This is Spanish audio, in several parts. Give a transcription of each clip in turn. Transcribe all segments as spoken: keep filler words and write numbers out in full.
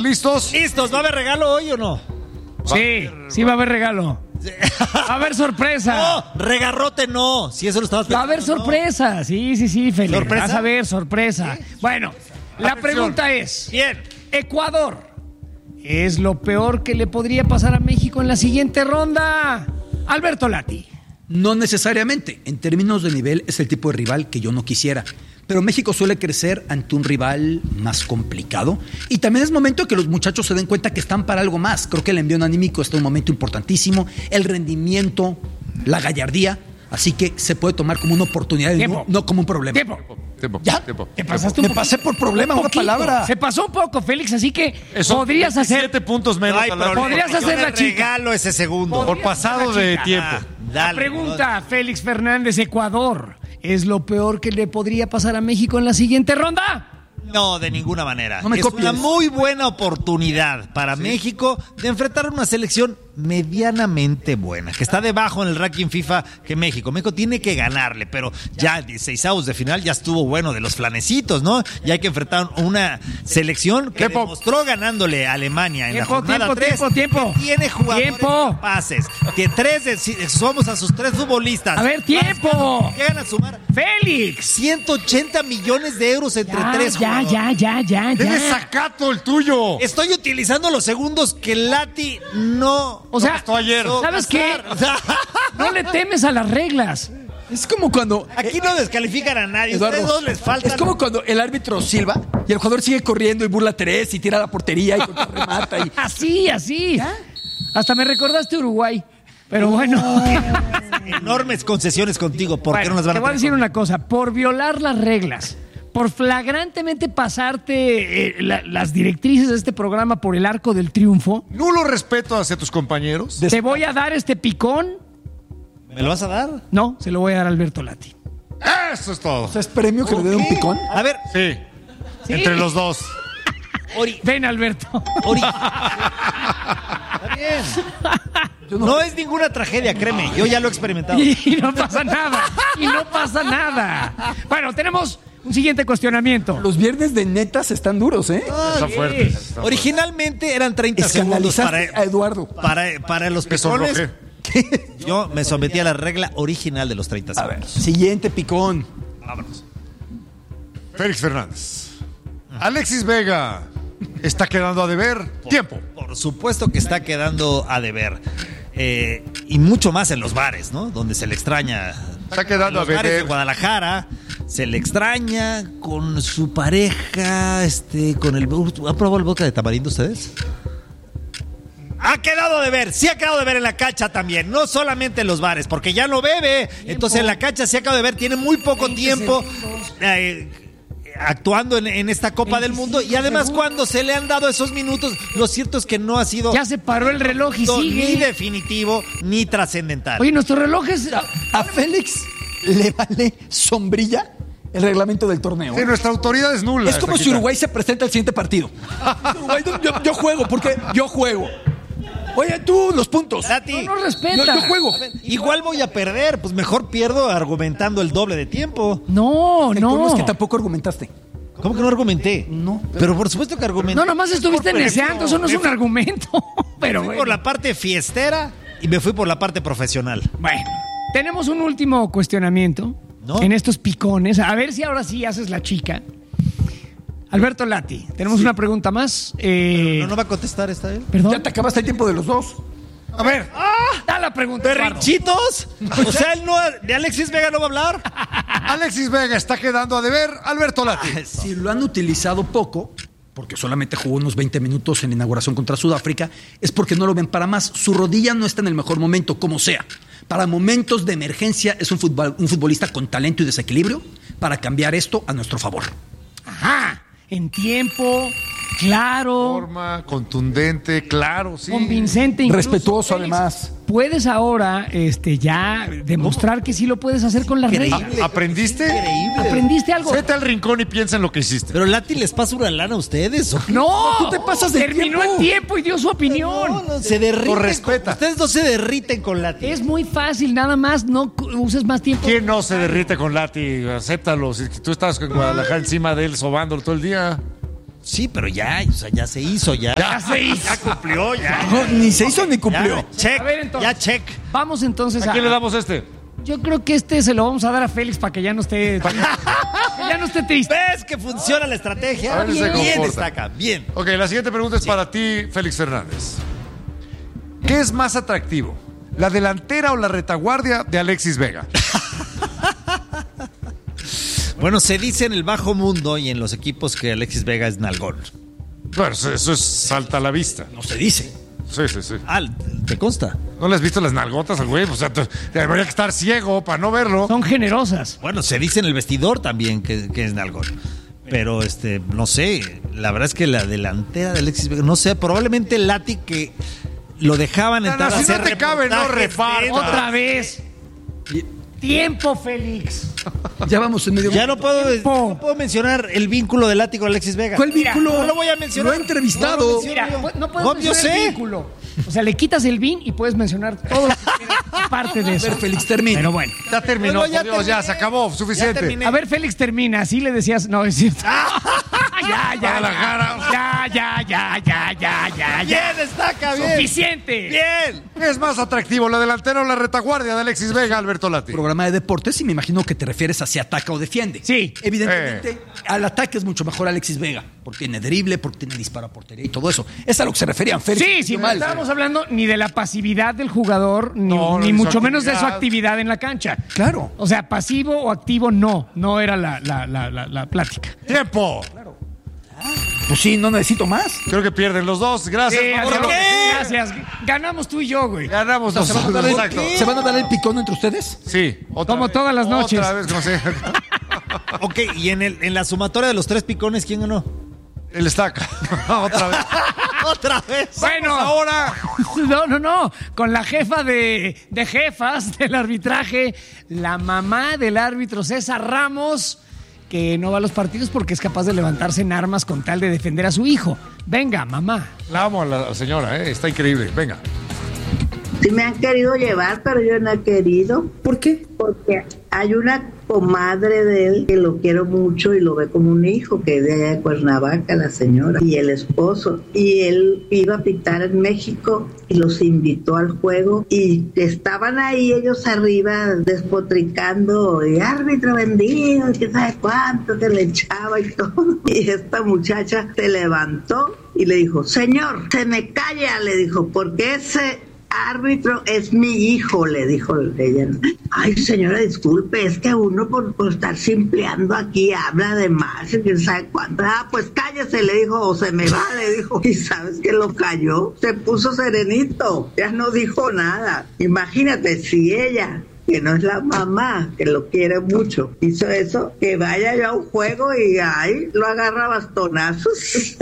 ¿Listos? ¿Listos? ¿Va a haber regalo hoy o no? Sí, sí va a haber regalo. Va a haber sorpresa. No, regarrote no. Si eso lo estabas Va a haber pensando, sorpresa. Sí, sí, sí, Félix. ¿Sorpresa? Vas a ver, sorpresa. Bueno, la Atención. pregunta es: Bien. Ecuador es lo peor que le podría pasar a México en la siguiente ronda. Alberto Lati. No necesariamente. En términos de nivel es el tipo de rival que yo no quisiera. Pero México suele crecer ante un rival más complicado. Y también es momento que los muchachos se den cuenta que están para algo más. Creo que el envío anímico está en un momento importantísimo. El rendimiento, la gallardía. Así que se puede tomar como una oportunidad y no, no como un problema. Tiempo. Tiempo, ¿Ya? tiempo. Te pasaste un Me pasé por problema, un una poquito. palabra. Se pasó un poco, Félix, así que Eso, podrías hacer. siete puntos menos. No hay a la- problema. Podrías Yo hacer le la chica. regalo ese segundo. Por pasado hacer la de chica. tiempo. Ah, La dale, pregunta, Félix Fernández, Ecuador, ¿es lo peor que le podría pasar a México en la siguiente ronda? No, de ninguna manera. No me es copies. una muy buena oportunidad para México de enfrentar una selección medianamente buena, que está debajo en el ranking FIFA que México. México tiene que ganarle, pero ya dieciseisavos de final ya estuvo bueno de los flanecitos, ¿no? Ya hay que enfrentar una selección que Tiempo. demostró ganándole a Alemania en Tiempo, la jornada tiempo, tres. tiempo, tiempo. Que tiene jugadores Tiempo. capaces. Que tres, de- si somos a sus tres futbolistas. A ver, tiempo. Llegan a sumar Félix. ciento ochenta millones de euros entre Ya, tres ya, jugadores. ya, ya, ya, ¡Eres ya. sacato el tuyo! Estoy utilizando los segundos que Lati no. O sea, costó ayer. ¿sabes qué? O sea, No le temes a las reglas. Es como cuando... aquí no descalifican a nadie. Eduardo, Ustedes dos les faltan. es como cuando el árbitro silba y el jugador sigue corriendo y burla a tres y tira a la portería y remata. Y... Así, así. Hasta me recordaste Uruguay. Pero bueno. enormes concesiones contigo. ¿Por qué Bueno, no las van te a voy a tener decir conmigo? una cosa. Por violar las reglas, por flagrantemente pasarte eh, la- las directrices de este programa por el arco del triunfo, Nulo respeto hacia tus compañeros. te voy a dar este picón. ¿Me lo vas a dar? No, se lo voy a dar a Alberto Lati. Eso es todo. O sea, ¿es premio que le dé un picón? A ver, Sí. Sí. Entre los dos. Ori. Ven, Alberto. Ori. Está bien. No es ninguna tragedia, créeme. Yo ya lo he experimentado. Y no pasa nada. Y no pasa nada. Bueno, tenemos un siguiente cuestionamiento. Los viernes de netas están duros, ¿eh? Está fuerte. está fuerte. Originalmente eran treinta segundos Escandalizaste para, a Eduardo. para, para los Me pezones. sonrojé. Yo me sometí a la regla original de los treinta A ver, segundos. siguiente picón. Vámonos. Félix Fernández. Alexis Vega. ¿Está quedando a deber? Tiempo. Por supuesto que está quedando a deber. Eh, y mucho más en los bares, ¿no? Donde se le extraña. Está quedando En los a bares beber. de Guadalajara se le extraña con su pareja, este, con el. ¿Han probado el vodka de tamarindo ustedes? Ha quedado de ver, sí ha quedado de ver en la cancha también, no solamente en los bares, porque ya no bebe, entonces en la cancha sí ha quedado de ver, tiene muy poco tiempo eh, actuando en, en esta Copa del Mundo y además cuando se le han dado esos minutos, lo cierto es que no ha sido Ya se paró el reloj y ni sigue. definitivo ni trascendental. Oye, nuestro reloj es. A Félix le vale sombrilla el reglamento del torneo. Sí, nuestra autoridad es nula. Es como si Paquita. Uruguay se presenta al siguiente partido. Uruguay, yo, yo juego, porque yo juego. Oye, tú, los puntos. Lati, No nos respeta. Yo, yo juego. igual voy a perder, pues mejor pierdo argumentando el doble de tiempo. No, El problema no. es que tampoco argumentaste. ¿Cómo que no argumenté? No. Pero por supuesto que argumenté. No, nomás estuviste Por neceando, eso no es me un fui- argumento. Pero fui bueno. por la parte fiestera y me fui por la parte profesional. Bueno, tenemos un último cuestionamiento ¿No? en estos picones. A ver si ahora sí haces la chica. Alberto Lati, tenemos una pregunta más. Eh, ¿No, no va a contestar esta él? Perdón. Ya te acabaste el tiempo de los dos. A ver. Da la pregunta. Eduardo. ¿Berrinchitos? O sea, él no, de Alexis Vega no va a hablar. Alexis Vega está quedando a deber. Alberto Lati. Si lo han utilizado poco, porque solamente jugó unos veinte minutos en la inauguración contra Sudáfrica, es porque no lo ven para más. Su rodilla no está en el mejor momento, como sea. Para momentos de emergencia es un, futbol, un futbolista con talento y desequilibrio para cambiar esto a nuestro favor. Ajá. En tiempo, claro, Forma, contundente, claro, sí. convincente. incluso. Respetuoso, Félix, además. Puedes ahora este, ya demostrar que sí lo puedes hacer con las Increíble. reglas. ¿Aprendiste? Increíble. ¿Aprendiste algo? Vete al rincón y piensa en lo que hiciste. Pero Lati les pasa una lana a ustedes. ¿o? No, Tú te pasas del terminó tiempo. el tiempo y dio su opinión. No, no, se derriten. Lo respeta. con- ustedes no se derriten con Lati. Es muy fácil, nada más no cu- uses más tiempo. ¿Quién no se derrite con Lati? Acéptalo. Si tú estás en Guadalajara encima de él sobándolo todo el día. Sí, pero ya, o sea, ya se hizo, ya. Ya se hizo. Ya cumplió, ya. No, ni se hizo ni cumplió. Ya, check, A ver, entonces. ya check. Vamos entonces ¿A a... quién le damos este? Yo creo que este se lo vamos a dar a Félix para que ya no esté... que ya no esté triste. ¿Ves que funciona la estrategia? A ver si se Bien, comporta. destaca, bien. Ok, la siguiente pregunta es para ti, Félix Fernández. ¿Qué es más atractivo? ¿La delantera o la retaguardia de Alexis Vega? Bueno, se dice en el bajo mundo y en los equipos que Alexis Vega es nalgón. Bueno, eso, eso es salta a la vista. No se dice. Sí, sí, sí. Ah, ¿te consta? ¿No le has visto las nalgotas al güey? O sea, te- debería que estar ciego para no verlo. Son generosas. Bueno, se dice en el vestidor también que, que es nalgón. Pero, este, no sé, la verdad es que la delantera de Alexis Vega, no sé, probablemente Lati que lo dejaban No, entrar no, a si no hacer te cabe, no reportajes repartas. de- Otra vez. Tiempo, Félix. Ya vamos en medio. Ya no puedo, Tiempo. no puedo mencionar el vínculo de Lati con Alexis Vega. ¿Cuál Mira, vínculo? no lo voy a mencionar. Lo he entrevistado. No lo menciono. Mira, no puedes Obvio mencionar el sé. vínculo. O sea, le quitas el vin y puedes mencionar todo lo que quieras, parte de A eso. ver, Félix, termina. Pero bueno. Ya terminó, Bueno, ya por Dios, ya terminé. se acabó, Ya suficiente. terminé. A ver, Félix termina. Así le decías. No, es cierto. ya, ya, Guadalajara. ya, ya, ya, ya, ya, ya, Bien, ya. destaca, bien. Suficiente. Bien. ¿Qué es más atractivo, la delantera o la retaguardia de Alexis Vega, Alberto Lati? Programa de deportes y me imagino que te refieres a si ataca o defiende. Sí. Evidentemente, Eh. al ataque es mucho mejor Alexis Vega, porque tiene drible, porque tiene disparo a portería y todo eso. Es a lo que se referían, Félix. Sí, sí, no mal. estábamos hablando ni de la pasividad del jugador, ni, No, no, ni de su mucho menos de su actividad. actividad en la cancha. Claro. O sea, pasivo o activo, no. No era la, la, la, la, la plática. ¡Tiempo! Pues sí, no necesito más. Creo que pierden los dos. Gracias. Sí, Mauro. adiós. qué? Gracias. Ganamos tú y yo, güey. Ganamos ¿Se van, a dar nosotros. el, Exacto. ¿Se van a dar el picón entre ustedes? Sí. Otra Como vez. todas las noches. Otra vez, no sé. Ok, y en, el, en la sumatoria de los tres picones, ¿quién ganó? El estaca. Otra vez. Otra vez. Bueno, Ahora. no, no, no. Con la jefa de, de jefas del arbitraje, la mamá del árbitro César Ramos, que no va a los partidos porque es capaz de levantarse en armas con tal de defender a su hijo. Venga, mamá. La amo a la señora, ¿eh? Está increíble. Venga. Sí me han querido llevar, pero yo no he querido. ¿Por qué? Porque hay una comadre de él que lo quiero mucho y lo ve como un hijo, que es de allá de Cuernavaca, la señora, y el esposo. Y él iba a pitar en México y los invitó al juego y estaban ahí ellos arriba despotricando y árbitro vendido, y quién sabe cuánto, que le echaba y todo. Y esta muchacha se levantó y le dijo, señor, se me calla, le dijo, porque ese árbitro es mi hijo, le dijo ella. Ay, señora, disculpe, es que uno por, por estar simpleando aquí habla de más y quién sabe cuánto. Ah, pues cállese, le dijo, o se me va, le dijo. Y sabes que lo cayó, se puso serenito, ya no dijo nada. Imagínate si ella, que no es la mamá, que lo quiere mucho, hizo eso, que vaya yo a un juego y ahí lo agarra a bastonazos.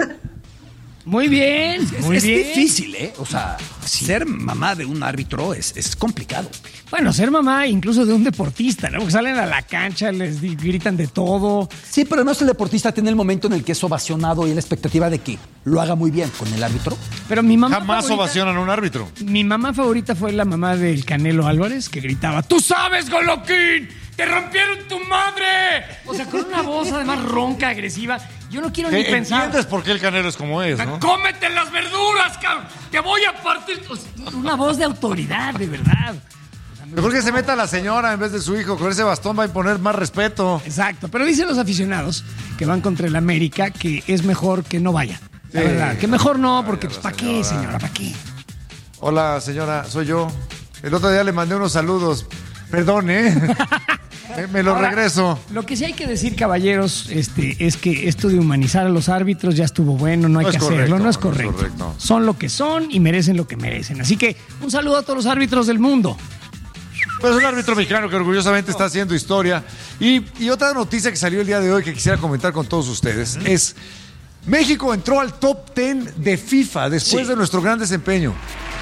Muy bien, muy es bien. difícil, ¿eh? O sea, ser mamá de un árbitro es, es complicado. Bueno, ser mamá incluso de un deportista, ¿no? Porque salen a la cancha, les di- gritan de todo. Sí, pero además el deportista tiene el momento en el que es ovacionado y la expectativa de que lo haga muy bien con el árbitro. Pero mi mamá Jamás favorita- ovacionan a un árbitro. Mi mamá favorita fue la mamá del Canelo Álvarez, que gritaba, ¡tú sabes, Goloquín! ¡Te rompieron tu madre! O sea, con una voz además ronca, agresiva. Yo no quiero ni Que pensar. ¿Entiendes por qué el Canelo es como es, no? ¡Cómete las verduras, cabrón! ¡Te voy a partir! O sea, una voz de autoridad, de verdad. Mejor que se meta la señora en vez de su hijo. Con ese bastón va a imponer más respeto. Exacto. Pero dicen los aficionados que van contra el América que es mejor que no vayan. La Sí. verdad. Que mejor no, porque pues, la ¿para qué, señora. señora? ¿Para qué? Hola, señora, soy yo. El otro día le mandé unos saludos. Perdón, ¿eh? me, me lo Ahora, regreso. Lo que sí hay que decir, caballeros, este, es que esto de humanizar a los árbitros ya estuvo bueno, no hay No que es hacerlo, correcto, no es no es correcto. correcto. Son lo que son y merecen lo que merecen. Así que un saludo a todos los árbitros del mundo. Pues un árbitro mexicano que orgullosamente está haciendo historia. Y, y otra noticia que salió el día de hoy que quisiera comentar con todos ustedes es: México entró al top diez de FIFA después Sí. de nuestro gran desempeño.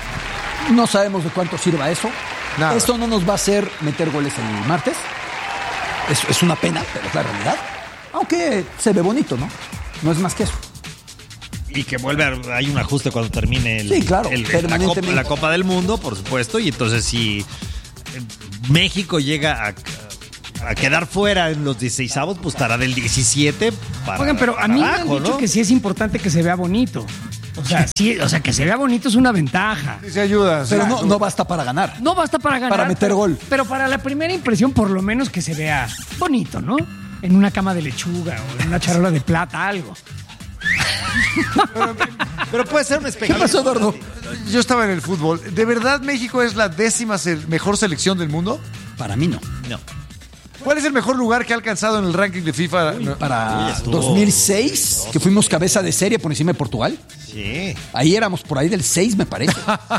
No sabemos de cuánto sirva eso. Nada. Esto no nos va a hacer meter goles el martes. Es, es una pena, pero es la realidad. Aunque se ve bonito, ¿no? No es más que eso. Y que vuelve a, hay un ajuste cuando termine el, Sí, claro, el- la, permanentemente. Copa, la Copa del Mundo, por supuesto, y entonces si eh, México llega a, a quedar fuera en los dieciseisavos, pues estará del diecisiete para Oigan, pero a mí me han abajo, dicho ¿no? que sí es importante que se vea bonito. O sea, sí, o sea, que se vea bonito es una ventaja. Sí, se ayuda. Pero sí. no, no basta para ganar. No basta para ganar. Para meter pero- gol. Pero para la primera impresión, por lo menos que se vea bonito, ¿no? En una cama de lechuga o en una charola de plata, algo. Pero puede ser un ¿Qué espectáculo. pasó, Eduardo? Yo estaba en el fútbol. ¿De verdad México es la décima se- mejor selección del mundo? Para mí no. No. ¿Cuál es el mejor lugar que ha alcanzado en el ranking de FIFA? No. Para Uy, estuvo- dos mil seis, que fuimos cabeza de serie por encima de Portugal. Sí. Ahí éramos por ahí del seis, me parece.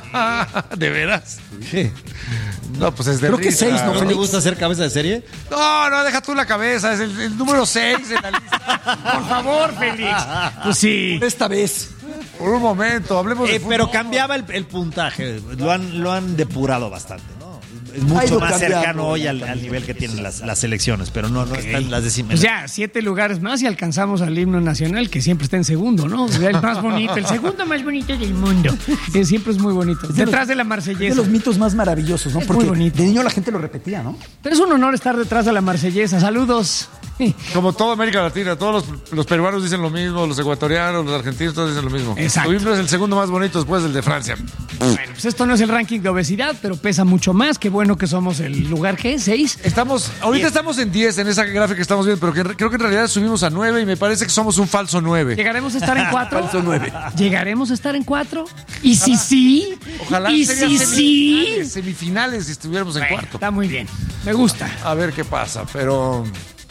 ¿De veras? Sí. No, pues es de Creo que risa. seis, ¿no, ¿No te Félix? gusta hacer cabeza de serie? No, no, deja tú la cabeza. Es el, el número seis en la lista. Por favor, Félix. Pues sí. Esta vez. Por un momento, hablemos de Eh, fútbol. pero cambiaba el, el puntaje. Lo han, lo han depurado bastante, ¿no? Es Ha mucho ido más cambiando, cercano hoy ha al, al nivel que tienen las, las selecciones, pero no, no están las décimas. Pues ya, siete lugares más y alcanzamos al himno nacional, que siempre está en segundo, ¿no? El más bonito, el segundo más bonito del mundo. Que siempre es muy bonito. Detrás de la Es de marsellesa. los mitos más maravillosos, ¿no? Es Porque muy bonito. de niño la gente lo repetía, ¿no? Pero es un honor estar detrás de la marsellesa. Saludos. Como toda América Latina, todos los, los peruanos dicen lo mismo, los ecuatorianos, los argentinos, todos dicen lo mismo. Exacto. Su himno es el segundo más bonito después del de Francia. Bueno, pues esto no es el ranking de obesidad, pero pesa mucho más. Qué bueno que somos el lugar que es, seis. Estamos, ahorita estamos en diez en esa gráfica que estamos viendo, pero que, creo que en realidad subimos a nueve y me parece que somos un falso nueve. ¿Llegaremos a estar en cuatro? Falso nueve. ¿Llegaremos a estar en cuatro? ¿Y si sí? Ojalá ¿Y sería si sí? semifinales, semifinales si estuviéramos en Bueno, cuarto. está muy bien. Me gusta. A ver qué pasa, pero...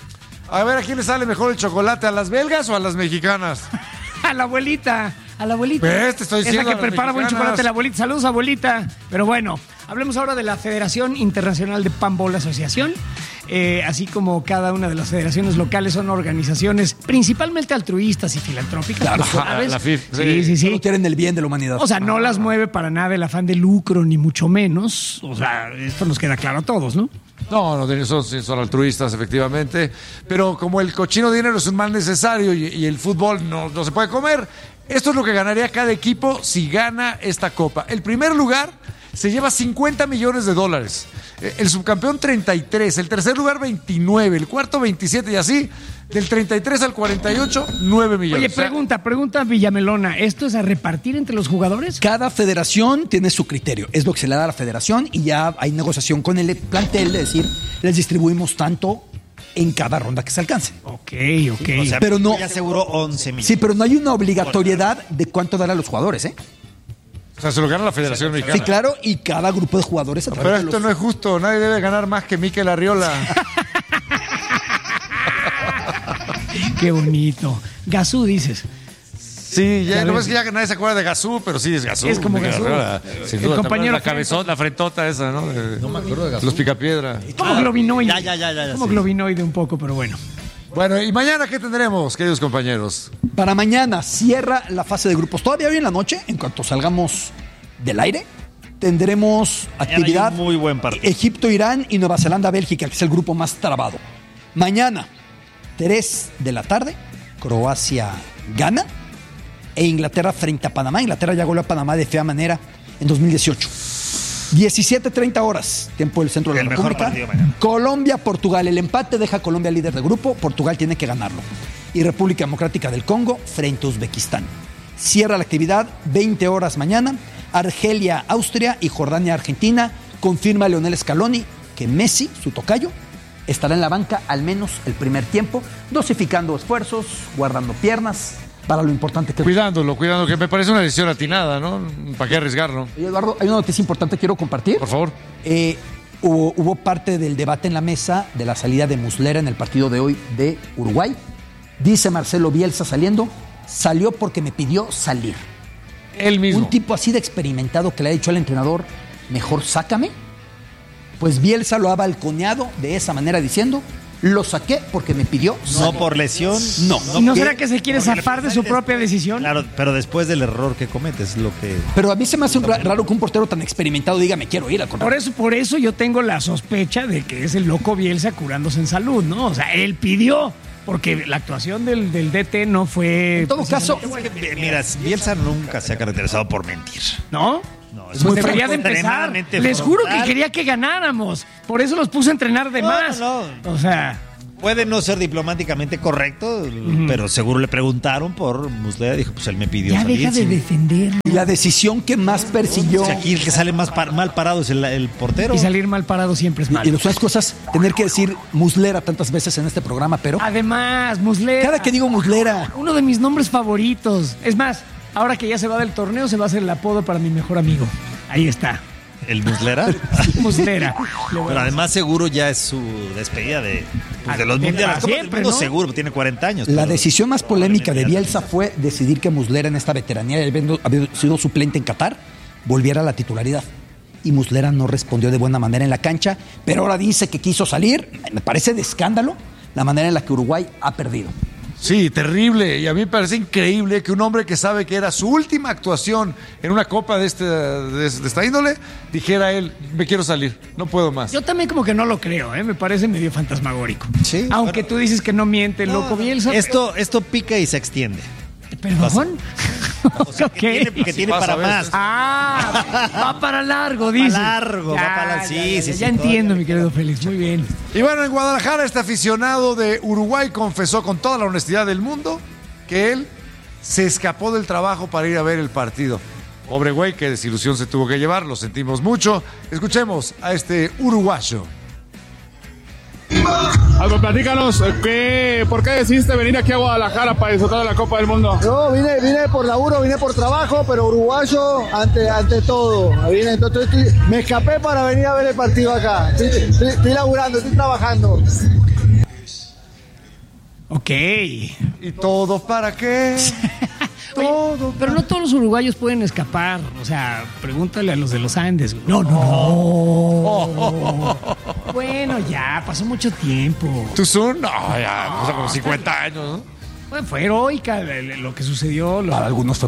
A ver, ¿a quién le sale mejor el chocolate? ¿A las belgas o a las mexicanas? A la abuelita, a la abuelita. ¿Ves? Te estoy Es la diciendo que a las prepara buen mexicanas. chocolate, la abuelita. Saludos, abuelita. Pero bueno, hablemos ahora de la Federación Internacional de Panball Asociación. Eh, así como cada una de las federaciones locales son organizaciones principalmente altruistas y filantrópicas. Claro, pues, ¿sabes? la F I F, Sí, sí, sí. Solo quieren el bien de la humanidad. O sea, no las mueve para nada el afán de lucro, ni mucho menos. O sea, esto nos queda claro a todos, ¿no? No, no, son, sí, son altruistas, efectivamente. Pero como el cochino dinero es un mal necesario y, y el fútbol no, no se puede comer, esto es lo que ganaría cada equipo si gana esta copa. El primer lugar se lleva cincuenta millones de dólares. Eh, El subcampeón treinta y tres, el tercer lugar veintinueve, el cuarto veintisiete y así, del treinta y tres al cuarenta y ocho, nueve millones. Oye, O sea, pregunta, pregunta Villamelona. ¿Esto es a repartir entre los jugadores? Cada federación tiene su criterio. Es lo que se le da a la federación y ya hay negociación con el plantel de decir, les distribuimos tanto en cada ronda que se alcance. Ok, ok. O sea, Pero no- ya aseguró once millones. Sí, pero no hay una obligatoriedad de cuánto dar a los jugadores, ¿eh? o sea, se lo gana la Federación Mexicana. Sí, claro, y cada grupo de jugadores a través Pero de esto los- no es justo, nadie debe ganar más que Mikel Arriola. Qué bonito. Gazú, dices. Sí, ya, Ya no ves. es que ya nadie se acuerda de Gazú, pero sí es Gazú. Es como Mikel Gazú. Arriola, sin El duda, compañero también la Frenton. cabezota, la frentota esa, ¿no? No me acuerdo de Gazú. Los picapiedra. Como globinoide. Ya, ya, ya, ya, ya, Como sí. globinoide un poco, pero bueno. Bueno, ¿y mañana qué tendremos, queridos compañeros? Para mañana cierra la fase de grupos. Todavía hoy en la noche, en cuanto salgamos del aire, tendremos Mañana actividad hay un muy buen partido. Egipto, Irán y Nueva Zelanda, Bélgica, que es el grupo más trabado. Mañana, tres de la tarde, Croacia gana e Inglaterra frente a Panamá. Inglaterra ya goleó a Panamá de fea manera en dos mil dieciocho. diecisiete treinta horas, tiempo del centro de El la mejor República. partido mañana. Colombia, Portugal. El empate deja a Colombia líder de grupo. Portugal tiene que ganarlo. Y República Democrática del Congo frente a Uzbekistán. Cierra la actividad veinte horas mañana. Argelia, Austria y Jordania, Argentina. Confirma Leonel Scaloni que Messi, su tocayo, estará en la banca al menos el primer tiempo, dosificando esfuerzos, guardando piernas para lo importante que es. Cuidándolo, cuidando, que me parece una decisión atinada, ¿no? ¿Para qué arriesgarlo? Oye, Eduardo, hay una noticia importante que quiero compartir. Por favor. Eh, hubo, hubo parte del debate en la mesa de la salida de Muslera en el partido de hoy de Uruguay. Dice Marcelo Bielsa saliendo, salió porque me pidió salir. Él mismo. Un tipo así de experimentado que le ha dicho al entrenador, mejor sácame. Pues Bielsa lo ha balconeado de esa manera diciendo, lo saqué porque me pidió No salir. por lesión. No. ¿Y no ¿Qué? será que se quiere zafar de su propia decisión? Claro, pero después del error que cometes, lo que. Pero a mí se me hace un ra- raro que un portero tan experimentado diga, me quiero ir al Por contrario. eso, por eso yo tengo la sospecha de que es el loco Bielsa curándose en salud, ¿no? O sea, él pidió, porque la actuación del, del D T no fue... En todo caso, Mira, Bielsa nunca se ha caracterizado por mentir. ¿No? No, Es muy fue quería de empezar. extremadamente Les juro que frontal. quería que ganáramos. Por eso los puse a entrenar de No, más. no, O sea, Puede no ser diplomáticamente correcto, pero seguro le preguntaron por Muslera. Dijo, pues él me pidió ya salir. deja de sí. defender Y la decisión que más persiguió. O sea, aquí el que sale más par- mal parado es el, el portero. y salir mal parado siempre es Y, y malo. las cosas, tener que decir Muslera tantas veces en este programa, pero Además, Muslera. cada que digo Muslera, Uno de mis nombres favoritos. Es más, ahora que ya se va del torneo, se va a hacer el apodo para mi mejor amigo. Ahí está. El Muslera. Muslera. Le voy a Pero además seguro ya es su despedida de, pues, de los Para mundiales. Copas del siempre, Mundo ¿no? seguro, tiene cuarenta años. la pero decisión más polémica de probablemente Bielsa fue decidir que Muslera en esta veteranía, habiendo, habiendo sido suplente en Qatar, volviera a la titularidad. Y Muslera no respondió de buena manera en la cancha, pero ahora dice que quiso salir. Me parece de escándalo la manera en la que Uruguay ha perdido. Sí, terrible. Y a mí me parece increíble que un hombre que sabe que era su última actuación en una copa de, este, de, de esta índole, dijera él, me quiero salir, no puedo más. Yo también como que no lo creo, ¿eh? Me parece medio fantasmagórico. Sí, Aunque bueno. tú dices que no miente, No, loco no, Bielsa. Esto, esto pica y se extiende. ¿Perdón? O sea, Ok. que tiene, que Así tiene pasa para a veces. más. Ah, va para largo, Va dice. largo, va para- sí, ya, sí, ya, sí, ya sí, entiendo, todavía. mi querido Félix. Muy bien. Y bueno, en Guadalajara este aficionado de Uruguay confesó con toda la honestidad del mundo que él se escapó del trabajo para ir a ver el partido. Pobre güey, qué desilusión se tuvo que llevar, lo sentimos mucho. Escuchemos a este uruguayo. Algo, platícanos, ¿qué, ¿por qué decidiste venir aquí a Guadalajara para disfrutar de la Copa del Mundo? No, vine, vine por laburo, vine por trabajo, pero uruguayo ante, ante todo. Vine, entonces estoy- me escapé para venir a ver el partido acá. Estoy, estoy- estoy laburando, estoy trabajando. Ok. ¿Y todo para qué? Oye, pero no todos los uruguayos pueden escapar. O sea, pregúntale a los de los Andes. güey. No, no, no. Bueno, ya, pasó mucho tiempo. ¿Tú son? No, ya, o sea, como cincuenta años, ¿no? Bueno, fue heroica lo que sucedió. Lo, Para algunos fue